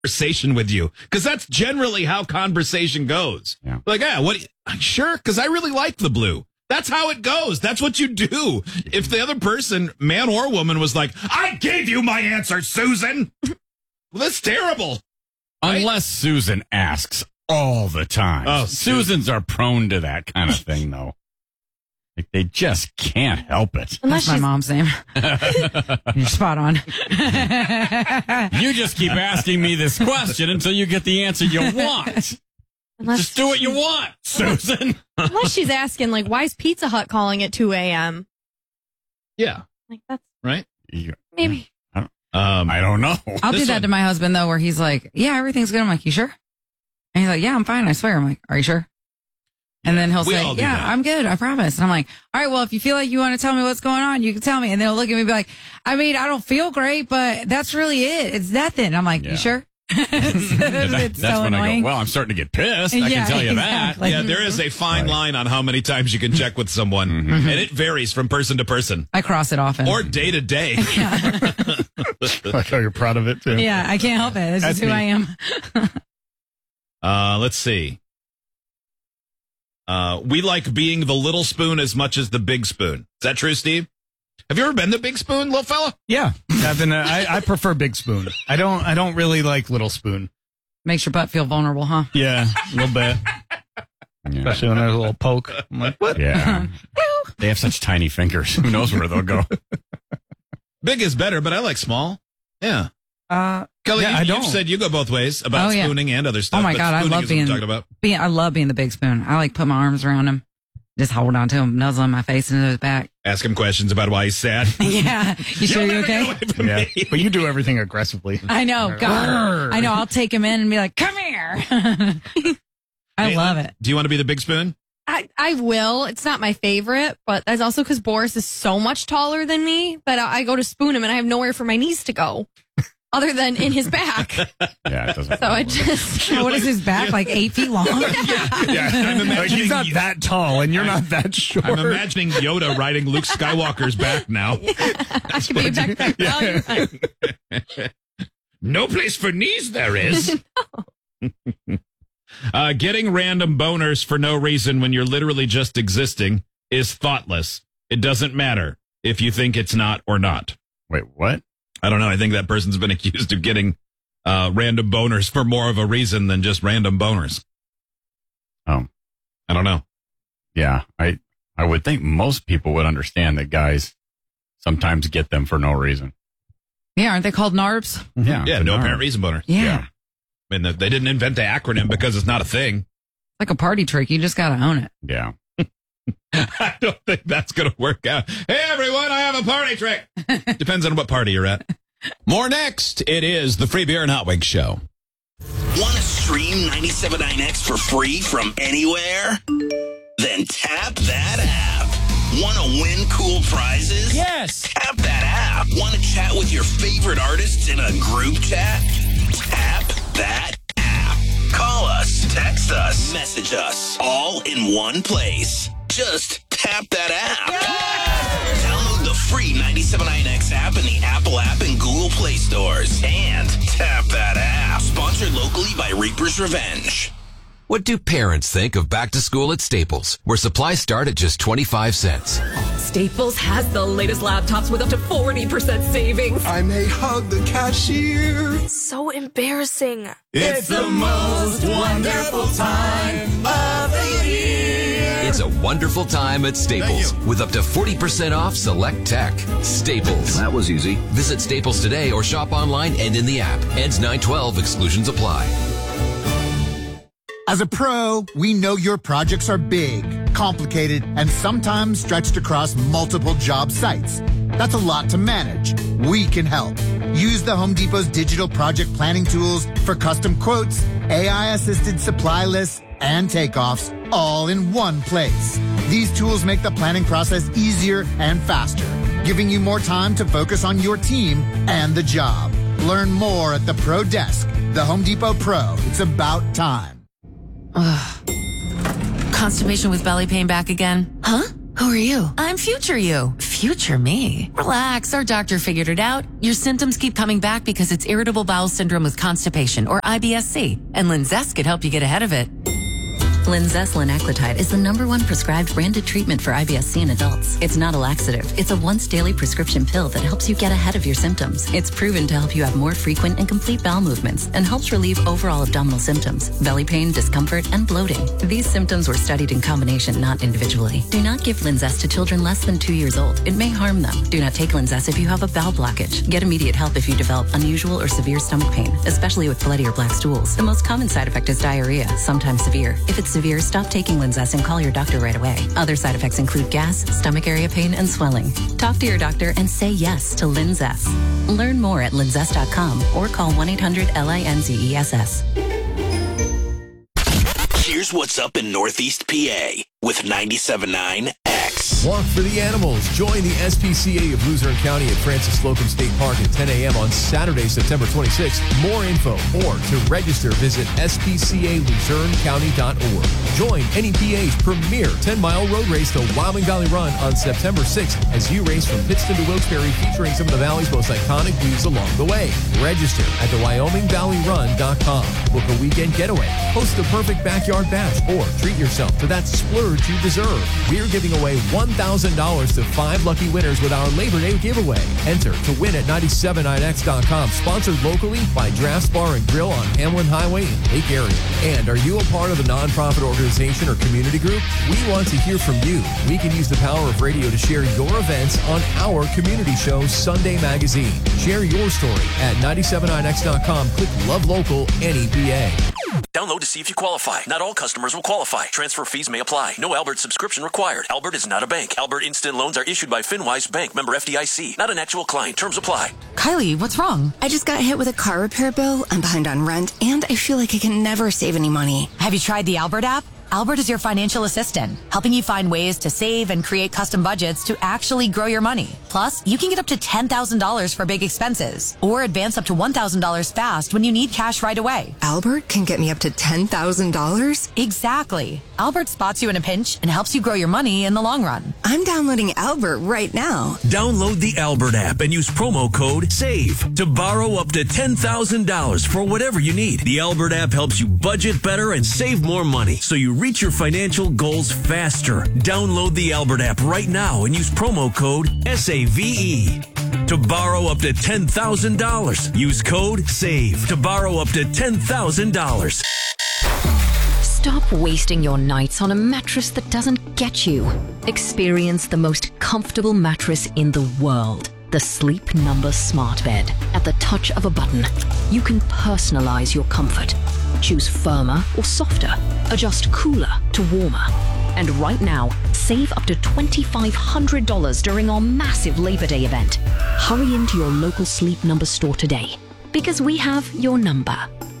conversation with you, because that's generally how conversation goes. Yeah. Like, what? Sure, because I really like the blue. That's how it goes. That's what you do. If the other person, man or woman, was like, I gave you my answer, Susan. Well, that's terrible. Unless Susan asks all the time. Oh, Susans are prone to that kind of thing, though. Like, they just can't help it. That's my mom's name. You're spot on. You just keep asking me this question until you get the answer you want. Just do what you want, Susan. Unless she's asking, like, why is Pizza Hut calling at 2 a.m.? Yeah. Like, that's Right? maybe. I don't know. I'll do that to my husband, though, where he's like, yeah, everything's good. I'm like, you sure? And he's like, yeah, I'm fine. I swear. I'm like, are you sure? And then he'll we say, all do yeah, that. I'm good. I promise. And I'm like, all right, well, if you feel like you want to tell me what's going on, you can tell me. And then he'll look at me and be like, I mean, I don't feel great, but that's really it. It's nothing. I'm like, Yeah. you sure? That's so when annoying. I go, well, I'm starting to get pissed. I Yeah, can tell you exactly. Yeah, there is a fine line on how many times you can check with someone, and it varies from person to person I cross it often. or day to day. Like how you're proud of it, too. Yeah, I can't help it. This That's is who me. I am. Let's see. We like being the little spoon as much as the big spoon. Is that true, Steve? Have you ever been the big spoon, little fella? Yeah. I prefer big spoon. I don't really like little spoon. Makes your butt feel vulnerable, huh? Yeah, a little bit. Yeah. Especially when there's a little poke. I'm like, what? Yeah. They have such tiny fingers. Who knows where they'll go? Big is better, but I like small. Yeah. Kelly, Yeah, I you've don't. said you go both ways about Oh, yeah. spooning and other stuff. Oh my but God, I spooning love is what I'm being- talking about. I love being the big spoon. I like put my arms around him, just hold on to him, nuzzle in my face and his back. Ask him questions about why he's sad. Yeah. You sure You'll you're never get okay? away from Yeah. me. But you do everything aggressively. I know. God. I know. I'll take him in and be like, come here. I love it. Do you want to be the big spoon? I will. It's not my favorite, but that's also because Boris is so much taller than me that I go to spoon him and I have nowhere for my knees to go other than in his back. Yeah, it doesn't. So I just. What is his back? Like 8 feet long? Yeah. I'm Like, imagining he's not that tall, and you're not that short. I'm imagining Yoda riding Luke Skywalker's back now. I could be a backpack value. No place for knees there is. Getting random boners for no reason when you're literally just existing is thoughtless. It doesn't matter if you think it's not or not. Wait, what? I don't know. I think that person's been accused of getting random boners for more of a reason than just random boners. Oh, I don't know. yeah. I would think most people would understand that guys sometimes get them for no reason. Yeah, aren't they called NARBs? Yeah. Yeah, but no apparent reason boner. Yeah. I mean, they didn't invent the acronym because it's not a thing. Like a party trick. You just got to own it. Yeah. I don't think that's going to work out. Hey, everyone, I have a party trick. Depends on what party you're at. More next. It is the Free Beer and Hot Wings Show. Want to stream 97.9X for free from anywhere? Then tap that app. Want to win cool prizes? Yes. Tap that app. Want to chat with your favorite artists in a group chat? Tap that app. Call us, text us, message us, all in one place. Just tap that app. Download the free 97.9X app in the Apple app and Google Play stores. And tap that app. Sponsored locally by Reaper's Revenge. What do parents think of back to school at Staples, where supplies start at just 25 cents? Staples has the latest laptops with up to 40% savings. I may hug the cashier. So embarrassing. It's the most wonderful time of the year. It's a wonderful time at Staples, with up to 40% off select tech. Staples. That was easy. Visit Staples today or shop online and in the app. Ends 9/12. Exclusions apply. As a pro, we know your projects are big, complicated, and sometimes stretched across multiple job sites. That's a lot to manage. We can help. Use the Home Depot's digital project planning tools for custom quotes, AI-assisted supply lists, and takeoffs all in one place. These tools make the planning process easier and faster, giving you more time to focus on your team and the job. Learn more at the Pro Desk. The Home Depot Pro. It's about time. Constipation with belly pain back again. Huh? Who are you? I'm future you. Future me? Relax, our doctor figured it out. Your symptoms keep coming back because it's irritable bowel syndrome with constipation, or IBS-C, and Linzess could help you get ahead of it. Linzess linaclotide is the #1 prescribed branded treatment for IBS-C in adults. It's not a laxative. It's a once-daily prescription pill that helps you get ahead of your symptoms. It's proven to help you have more frequent and complete bowel movements and helps relieve overall abdominal symptoms, belly pain, discomfort, and bloating. These symptoms were studied in combination, not individually. Do not give Linzess to children less than 2 years old. It may harm them. Do not take Linzess if you have a bowel blockage. Get immediate help if you develop unusual or severe stomach pain, especially with bloody or black stools. The most common side effect is diarrhea, sometimes severe. If it's severe, stop taking Linzess and call your doctor right away. Other side effects include gas, stomach area pain, and swelling. Talk to your doctor and say yes to Linzess. Learn more at linzess.com or call 1-800-LINZESS. Here's what's up in Northeast PA with 97.9 X. Walk for the Animals. Join the SPCA of Luzerne County at Francis Slocum State Park at 10 a.m. on Saturday, September 26th. More info or to register, visit spcaluzernecounty.org. Join NEPA's premier 10-mile road race, the Wyoming Valley Run, on September 6th as you race from Pittston to Wilkes-Barre, featuring some of the Valley's most iconic views along the way. Register at thewyomingvalleyrun.com. Book a weekend getaway, host the perfect backyard bash, or treat yourself to that splurge you deserve. We're giving away $1,000 to 5 lucky winners with our Labor Day giveaway. Enter to win at 979x.com. Sponsored locally by Drafts Bar and Grill on Hamlin Highway in Lake Area. And are you a part of a nonprofit organization or community group? We want to hear from you. We can use the power of radio to share your events on our community show, Sunday Magazine. Share your story at 979x.com. Click Love Local NEPA. Download to see if you qualify. Not all customers will qualify. Transfer fees may apply. No Albert subscription required. Albert is not a bank. Albert Instant Loans are issued by FinWise Bank, member FDIC. Not an actual client. Terms apply. Kylie, what's wrong? I just got hit with a car repair bill. I'm behind on rent, and I feel like I can never save any money. Have you tried the Albert app? Albert is your financial assistant, helping you find ways to save and create custom budgets to actually grow your money. Plus, you can get up to $10,000 for big expenses or advance up to $1,000 fast when you need cash right away. Albert can get me up to $10,000? Exactly. Albert spots you in a pinch and helps you grow your money in the long run. I'm downloading Albert right now. Download the Albert app and use promo code SAVE to borrow up to $10,000 for whatever you need. The Albert app helps you budget better and save more money, so you reach your financial goals faster. Download the Albert app right now and use promo code SAVE to borrow up to $10,000. Use code SAVE to borrow up to $10,000. Stop wasting your nights on a mattress that doesn't get you. Experience the most comfortable mattress in the world. The Sleep Number Smart Bed. At the touch of a button, you can personalize your comfort. Choose firmer or softer. Adjust cooler to warmer. And right now, save up to $2,500 during our massive Labor Day event. Hurry into your local Sleep Number store today, because we have your number.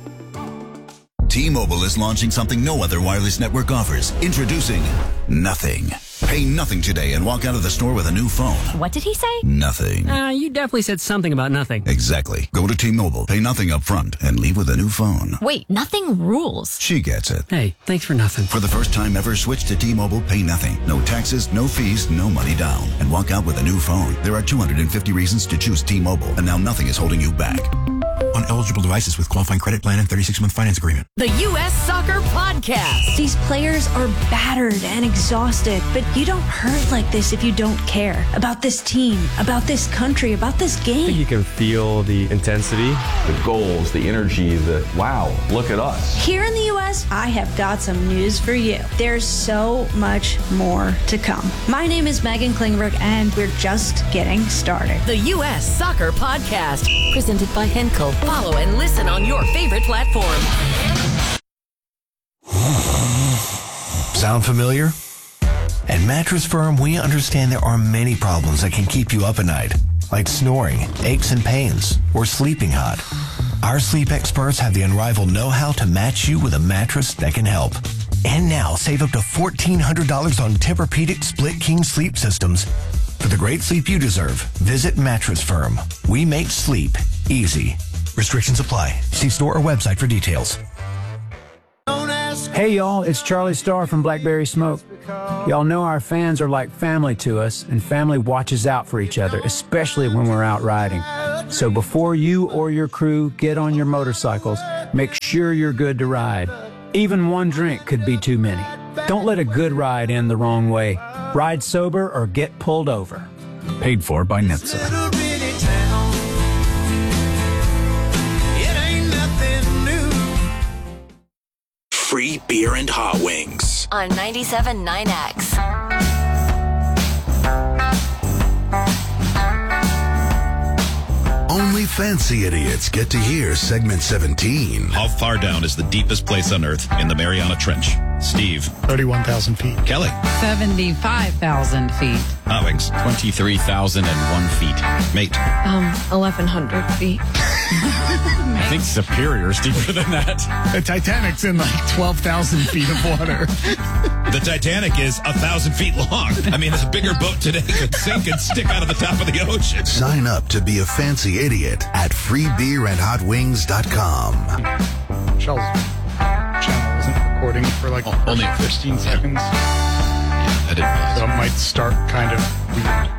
T-Mobile is launching something no other wireless network offers. Introducing Nothing. Pay nothing today and walk out of the store with a new phone. What did he say? Nothing. You definitely said something about nothing. Exactly. Go to T-Mobile, pay nothing up front, and leave with a new phone. Wait, nothing rules. She gets it. Hey, thanks for nothing. For the first time ever, switch to T-Mobile, pay nothing. No taxes, no fees, no money down. And walk out with a new phone. There are 250 reasons to choose T-Mobile, and now nothing is holding you back. On eligible devices with qualifying credit plan and 36-month finance agreement. The U.S. Soccer Podcast. These players are battered and exhausted, but you don't hurt like this if you don't care about this team, about this country, about this game. I think you can feel the intensity, the goals, the energy, wow, look at us. Here in the U.S., I have got some news for you. There's so much more to come. My name is Megan Klingberg, and we're just getting started. The U.S. Soccer Podcast, presented by Henkel. Follow and listen on your favorite platform. Sound familiar? At Mattress Firm, we understand there are many problems that can keep you up at night, like snoring, aches and pains, or sleeping hot. Our sleep experts have the unrivaled know-how to match you with a mattress that can help. And now, save up to $1,400 on Tempur-Pedic Split King sleep systems. For the great sleep you deserve, visit Mattress Firm. We make sleep easy. Restrictions apply. See store or website for details. Hey y'all, it's Charlie Starr from Blackberry Smoke. Y'all know our fans are like family to us, and family watches out for each other, especially when we're out riding. So before you or your crew get on your motorcycles, make sure you're good to ride. Even one drink could be too many. Don't let a good ride end the wrong way. Ride sober or get pulled over. Paid for by NHTSA. Free beer and hot wings. On 97.9X. Only fancy idiots get to hear segment 17. How far down is the deepest place on Earth in the Mariana Trench? Steve. 31,000 feet. Kelly. 75,000 feet. Hot wings. 23,001 feet. Mate. 1,100 feet. I think Superior's deeper than that. The Titanic's in like 12,000 feet of water. The Titanic is 1,000 feet long. I mean, a bigger boat today could sink and stick out of the top of the ocean. Sign up to be a fancy idiot at freebeerandhotwings.com. Shell's channel isn't recording for like only 15 seconds. I didn't realize. So it might start kind of weird.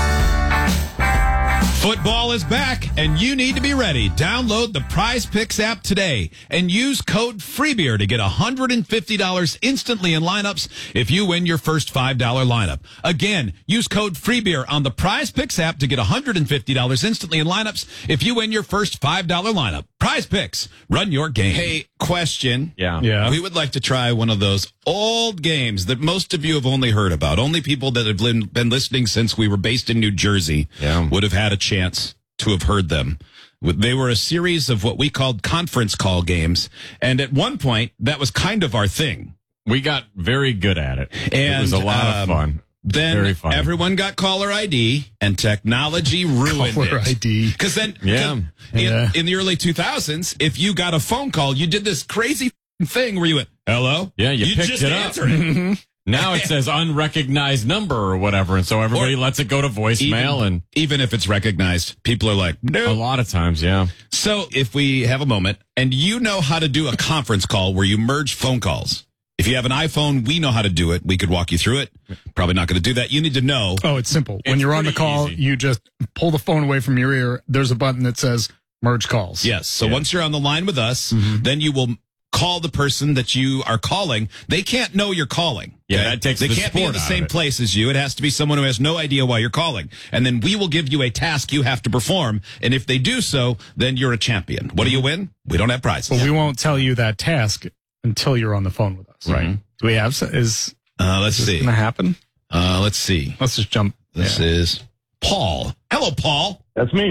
Football is back, and you need to be ready. Download the Prize Picks app today and use code FREEBEER to get $150 instantly in lineups if you win your first $5 lineup. Again, use code FREEBEER on the Prize Picks app to get $150 instantly in lineups if you win your first $5 lineup. Prize Picks, run your game. Hey, question. Yeah. We would like to try one of those old games that most of you have only heard about. Only people that have been listening since we were based in New Jersey would have had a chance to have heard them. They were a series of what we called conference call games. And at one point, that was kind of our thing. We got very good at it. And it was a lot of fun. Then everyone got caller ID, and technology ruined Caller it. ID. Because then, Yeah. in the early 2000s, if you got a phone call, you did this crazy thing where you went, hello? Yeah, you picked just it up. answered it. Now it says unrecognized number or whatever, and so everybody lets it go to voicemail. Even if it's recognized, people are like, no. A lot of times, yeah. So if we have a moment, and you know how to do a conference call where you merge phone calls. If you have an iPhone, we know how to do it. We could walk you through it. Probably not going to do that. You need to know. Oh, it's simple. When you're on the call, you just pull the phone away from your ear. There's a button that says merge calls. Yes. So once you're on the line with us, then you will call the person that you are calling. They can't know you're calling. Yeah, that takes They the can't be in sport the out same of it. place as you. It has to be someone who has no idea why you're calling. And then we will give you a task you have to perform. And if they do so, then you're a champion. What do you win? We don't have prizes. But we won't tell you that task until you're on the phone with us. Right. Do we have, let's see. Going to happen? Let's see. Let's just jump. This is Paul. Hello, Paul. That's me.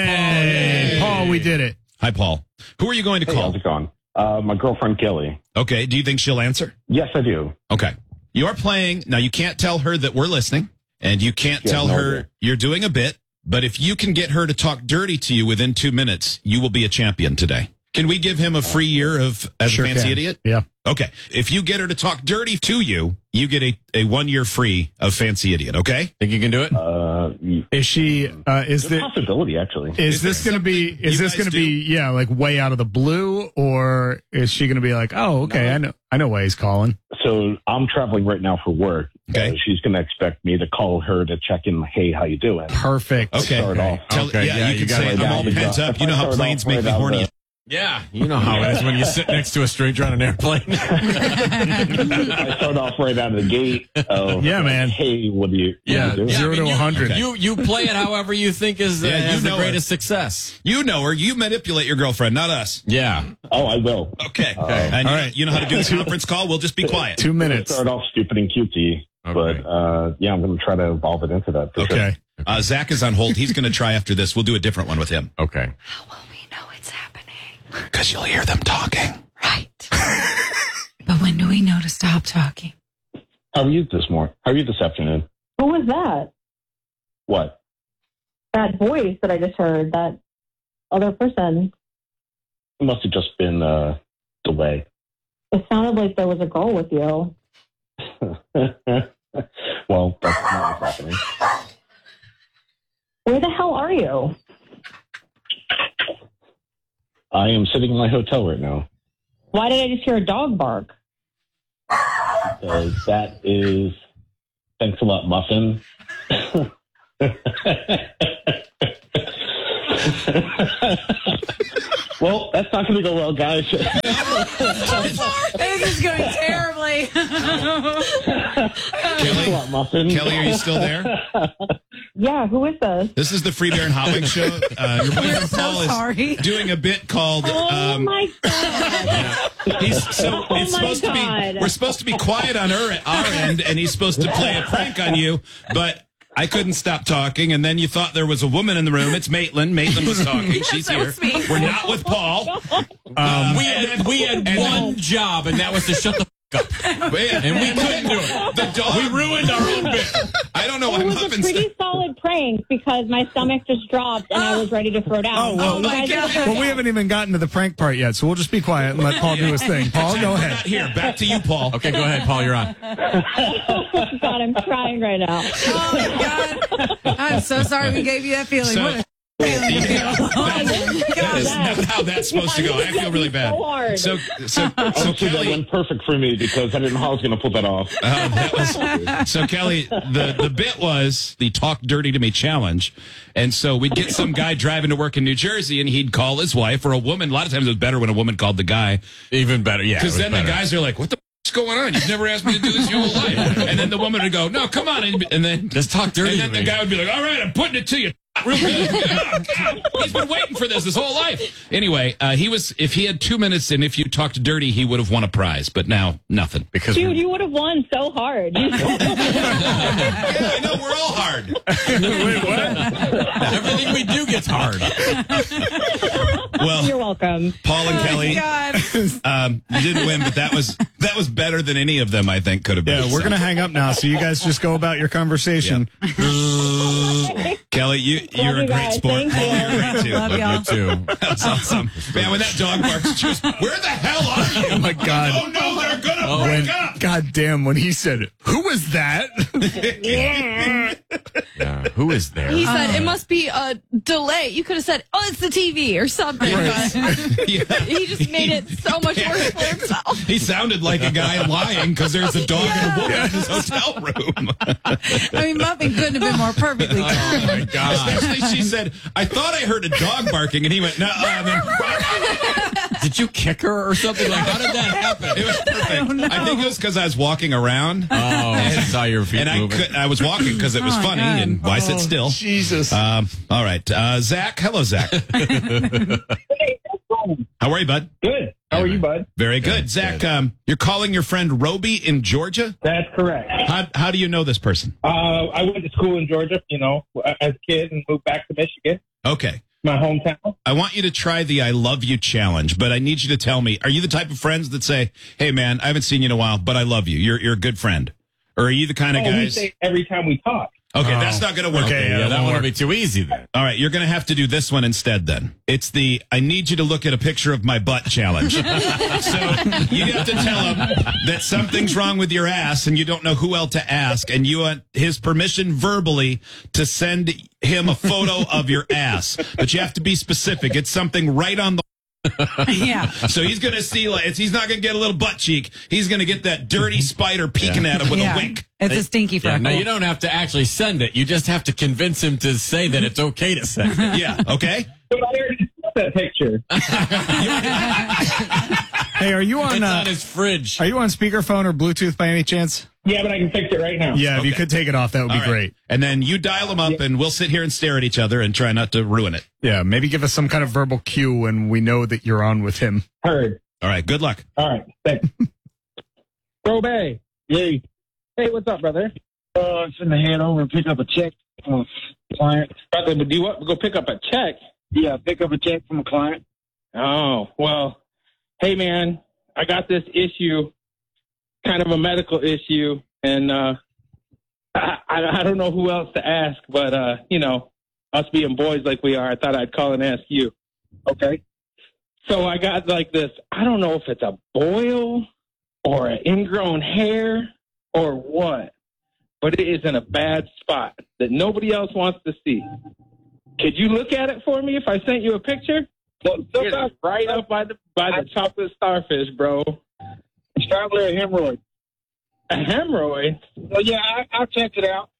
Hey, Paul, we did it. Hi, Paul. Who are you going to call? How's it going? My girlfriend, Kelly. Okay. Do you think she'll answer? Yes, I do. Okay. You're playing. Now, you can't tell her that we're listening, and you can't tell her you're doing a bit, but if you can get her to talk dirty to you within 2 minutes, you will be a champion today. Can we give him a free year as a fancy idiot? Yeah. Okay. If you get her to talk dirty to you, you get a 1 year free of fancy idiot. Okay. Think you can do it? Is she? Is there a possibility actually? Is this going to be? Is this going to be? Yeah, like way out of the blue, or is she going to be like, oh, okay, I know why he's calling. So I'm traveling right now for work. Okay. She's going to expect me to call her to check in. Hey, how you doing? Perfect. Okay. Start off. You can say I'm all pants up. You know how planes make me horny. Yeah, you know how it is when you sit next to a stranger on an airplane. I start off right out of the gate. Yeah, man. Hey, what do you? Yeah, what do you do? 0 to 100. You play it however you think is has the greatest success. You know her. You manipulate your girlfriend, not us. Yeah. Oh, I will. Okay. And All right. you know how to do the conference call. We'll just be quiet. 2 minutes. Start off stupid and cutesy, but yeah, I'm going to try to evolve it into that. For Okay. Sure. Zach is on hold. He's going to try after this. We'll do a different one with him. Okay. How will we know it's happening? Because you'll hear them talking. Right. But when do we know to stop talking? How are you this morning? How are you this afternoon? Who was that? What? That voice that I just heard, that other person. It must have just been delay. It sounded like there was a girl with you. Well, that's not what's happening. Where the hell are you? I am sitting in my hotel right now. Why did I just hear a dog bark? because that is thanks a lot, muffin. Well, that's not going to go well, guys. This is going terribly. Kelly, are you still there? Yeah, who is this? This is the Free Bear and Hot Wings show. Your boyfriend Paul is doing a bit called. Oh my God! We're supposed to be quiet on our end, and he's supposed to play a prank on you, but. I couldn't stop talking, and then you thought there was a woman in the room. It's Maitland. Maitland was talking. She's here. We're not with Paul. We had one job, and that was to shut the up. And we couldn't do it. We ruined our own bit. I don't know why It was a pretty solid prank because my stomach just dropped and I was ready to throw down. Oh my God. Well, we haven't even gotten to the prank part yet, so we'll just be quiet and let Paul do his thing. Paul, go ahead. Here, back to you, Paul. Okay, go ahead, Paul. You're on. Oh, God, I'm crying right now. Oh, my God. I'm so sorry we gave you that feeling. So- What a feeling. That is not how that's supposed to go. I feel really bad. So hard. So Actually, that Kelly, went perfect for me because I didn't know how I was going to pull that off. so Kelly, the bit was the Talk Dirty to Me challenge. And so we'd get some guy driving to work in New Jersey, and he'd call his wife or a woman. A lot of times it was better when a woman called the guy. Even better, yeah. Because then the guys are like, what the f***'s going on? You've never asked me to do this your whole life. And then the woman would go, no, come on. And then just talk dirty and then the guy would be like, all right, I'm putting it to you. Real good. Oh, God. He's been waiting for this his whole life. Anyway, if he had 2 minutes and if you talked dirty, he would have won a prize. But now, nothing. Because Dude, you would have won so hard. yeah, I know, we're all hard. Wait, what? Everything we do gets hard. Well, you're welcome. Paul and Kelly, you didn't win, but that was better than any of them, I think, could have been. Yeah, we're going to hang up now, so you guys just go about your conversation. Kelly, you're a great sport. Paul, you're great too. Love y'all. You too. That's awesome. Man, when that dog barks, she goes, where the hell are you? Oh, my God. Oh, no, they're going to break up. God damn, when he said, who was that? Yeah, who is there? He said it must be a delay. You could have said, "Oh, it's the TV" or something. But he just made it so much worse for himself. He sounded like a guy lying because there's a dog and a woman in his hotel room. I mean, Muffin couldn't have been more perfectly timed. Oh, my God. Especially she said, I thought I heard a dog barking, and he went, no. Did you kick her or something? Like, how did that happen? It was perfect. I think it was because I was walking around. Oh, I saw your feet and moving. I was walking because it was funny, God. and why sit still? Jesus. All right. Zach. Hello, Zach. How are you, bud? Good. How are you, bud? Very good. Zach, you're calling your friend Roby in Georgia? That's correct. How do you know this person? I went to school in Georgia, as a kid and moved back to Michigan, Okay. my hometown. I want you to try the I love you challenge, but I need you to tell me, are you the type of friends that say, hey, man, I haven't seen you in a while, but I love you. You're a good friend. Or are you the kind of We guys? say every time we talk. Okay, that's not going to work. Okay, yeah, that won't be too easy then. All right, you're going to have to do this one instead then. It's the I need you to look at a picture of my butt challenge. So you have to tell him that something's wrong with your ass and you don't know who else to ask, and you want his permission verbally to send him a photo of your ass. But you have to be specific. It's something right on the Yeah. So he's going to see, he's not going to get a little butt cheek. He's going to get that dirty spider peeking at him with a wink. It's a stinky freckle. No, you don't have to actually send it. You just have to convince him to say that it's okay to send it. Yeah, okay? But I already saw that picture. Hey, are you on, It's on his fridge. Are you on speakerphone or Bluetooth by any chance? Yeah, but I can fix it right now. Yeah, if you could take it off, that would be All right. great. And then you dial him up, and we'll sit here and stare at each other and try not to ruin it. Yeah, maybe give us some kind of verbal cue when we know that you're on with him. Heard. All right, good luck. All right, thanks. Bro Bay. Yay. Hey, what's up, brother? I'm finna head over and pick up a check from a client. Brother, do you want to go pick up a check? Yeah, pick up a check from a client. Oh, well, hey, man, I got this issue, kind of a medical issue, and I don't know who else to ask, but, us being boys like we are, I thought I'd call and ask you. Okay. So I got like this, I don't know if it's a boil or an ingrown hair or what, but it is in a bad spot that nobody else wants to see. Could you look at it for me if I sent you a picture? It's right up by the chocolate starfish, bro. Traveler hemorrhoid. A hemorrhoid? Well, yeah, I'll check it out.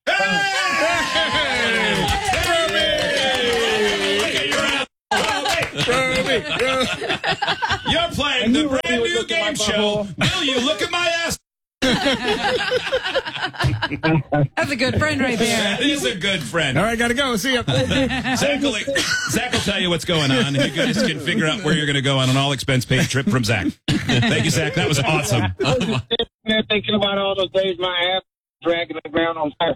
You're playing the brand new game show. Will you look at my ass? That's a good friend right there. That is a good friend. All right, gotta go. See ya. Zach will tell you what's going on. You guys can figure out where you're going to go on an all-expense-paid trip from Zach. Thank you, Zach. That was awesome. I was just sitting there thinking about all those days my ass dragging the ground on fire.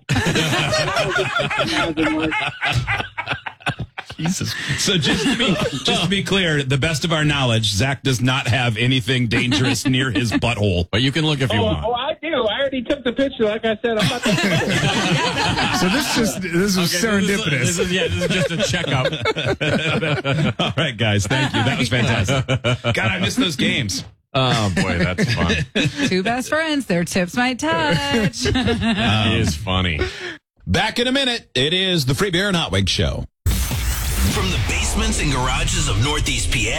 Jesus. So just to be clear, the best of our knowledge, Zach does not have anything dangerous near his butthole. But you can look if you want. Oh, I do. I already took the picture. Like I said, I'm about to. So this was serendipitous. This is just a checkup. All right, guys. Thank you. That was fantastic. God, I miss those games. Oh, boy, that's fun. Two best friends, their tips might touch. He is funny. Back in a minute. It is the Free Beer and Hot Wings Show. From the basements and garages of Northeast PA